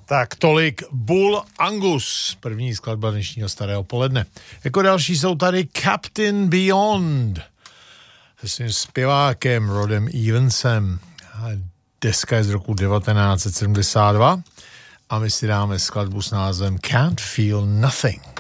Tak tolik Bull Angus, první skladba dnešního starého poledne. Jako další jsou tady Captain Beyond se svým zpěvákem Rodem Evansem. Deska je z roku 1972 a my si dáme skladbu s názvem Can't Feel Nothing.